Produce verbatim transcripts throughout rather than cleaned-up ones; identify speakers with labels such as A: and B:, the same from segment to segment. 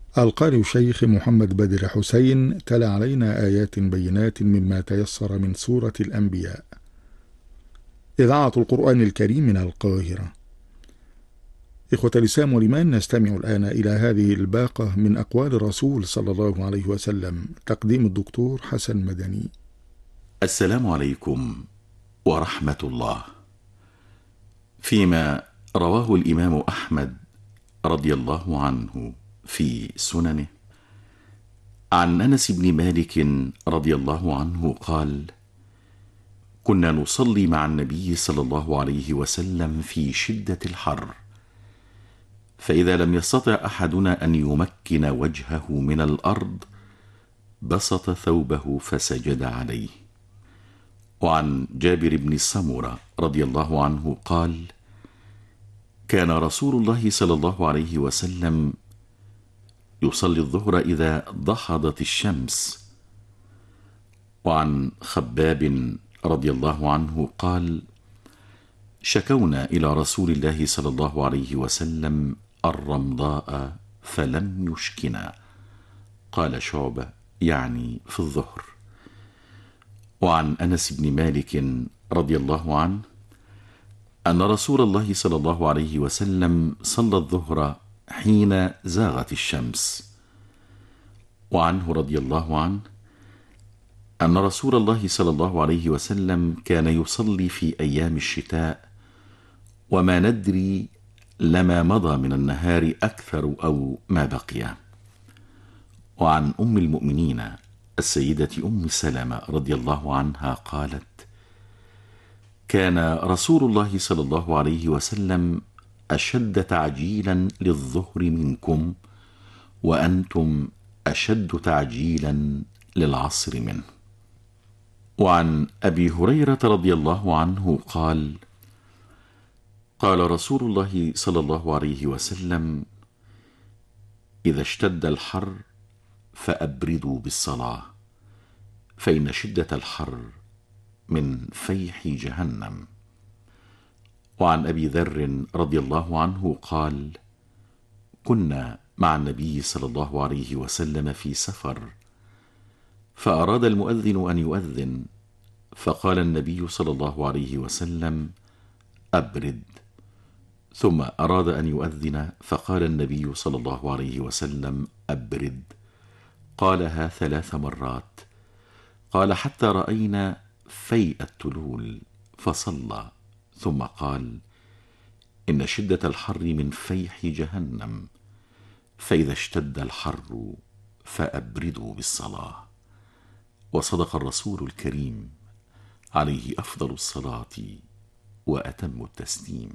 A: القارئ الشيخ محمد بدر حسين تلا علينا آيات بينات مما تيسر من سورة الأنبياء. إذاعة القرآن الكريم من القاهرة. إخوة الإسلام والإيمان، نستمع الآن إلى هذه الباقة من أقوال الرسول صلى الله عليه وسلم، تقديم الدكتور حسن مدني.
B: السلام عليكم ورحمة الله. فيما رواه الإمام أحمد رضي الله عنه في سننه عن أنس بن مالك رضي الله عنه قال: كنا نصلي مع النبي صلى الله عليه وسلم في شدة الحر، فإذا لم يستطع أحدنا أن يمكن وجهه من الأرض بسط ثوبه فسجد عليه. وعن جابر بن سمرة رضي الله عنه قال: كان رسول الله صلى الله عليه وسلم يصلي الظهر إذا ضحضت الشمس. وعن خباب رضي الله عنه قال: شكونا إلى رسول الله صلى الله عليه وسلم الرمضاء فلم يشكنا. قال شعبة يعني في الظهر. وعن أنس بن مالك رضي الله عنه أن رسول الله صلى الله عليه وسلم صلى الظهر حين زاغت الشمس. وعنه رضي الله عنه أن رسول الله صلى الله عليه وسلم كان يصلي في أيام الشتاء وما ندري لما مضى من النهار أكثر أو ما بقي. وعن أم المؤمنين السيدة أم سلمة رضي الله عنها قالت: كان رسول الله صلى الله عليه وسلم أشد تعجيلا للظهر منكم، وأنتم أشد تعجيلا للعصر منه. وعن أبي هريرة رضي الله عنه قال: قال رسول الله صلى الله عليه وسلم: إذا اشتد الحر فأبردوا بالصلاة، فإن شدة الحر من فيح جهنم. وعن أبي ذر رضي الله عنه قال: كنا مع النبي صلى الله عليه وسلم في سفر، فأراد المؤذن أن يؤذن، فقال النبي صلى الله عليه وسلم: أبرد. ثم أراد أن يؤذن، فقال النبي صلى الله عليه وسلم: أبرد. قالها ثلاث مرات. قال: حتى رأينا فيء التلول، فصلى، ثم قال: إن شدة الحر من فيح جهنم، فإذا اشتد الحر فأبردوا بالصلاة. وصدق الرسول الكريم عليه أفضل الصلاة وأتم التسليم.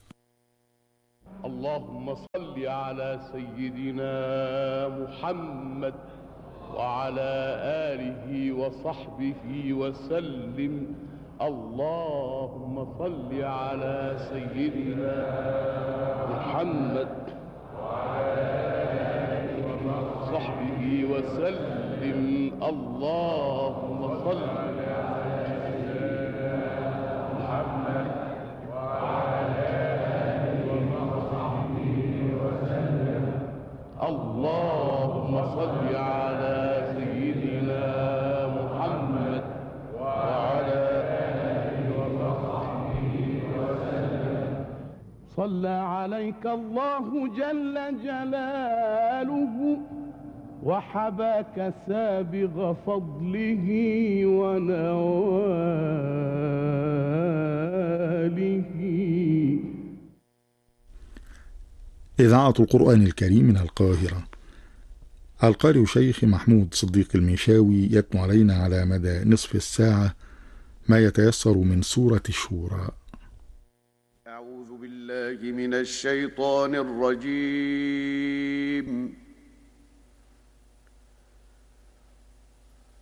C: اللهم صل على سيدنا محمد وعلى آله وصحبه وسلم. اللهم صل على سيدنا محمد وعلى آله وصحبه وسلم. اللهم صل على سيدنا محمد وعلى آله وصحبه وسلم. اللهم صل على سيدنا محمد وعلى آله وصحبه وسلم. صلى عليك الله جل جلاله وحباك سابغ فضله ونواله.
A: إذاعة القرآن الكريم من القاهرة. القارئ الشيخ محمود صديق الميشاوي يتلو علينا على مدى نصف الساعة ما يتيسر من سورة الشورى.
D: أعوذ بالله من الشيطان الرجيم.